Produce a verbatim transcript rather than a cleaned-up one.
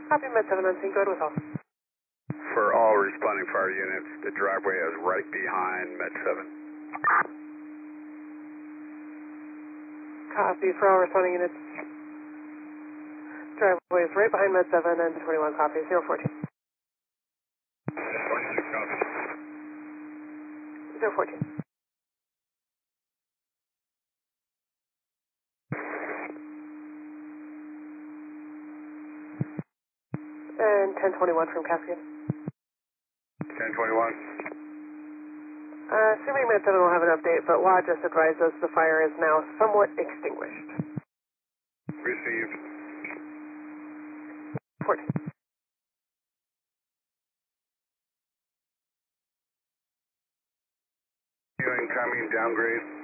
Copy, Med seven on scene, go ahead with all. For all responding fire units, the driveway is right behind Med seven. Copy, for all responding units. Driveway is right behind Med seven and twenty-one, copy, zero fourteen. zero fourteen. And ten twenty-one from Cascade. ten twenty-one. Uh, assuming Med seven will have an update, but Law just advised us the fire is now somewhat extinguished. Received. fourteen. Incoming downgrade.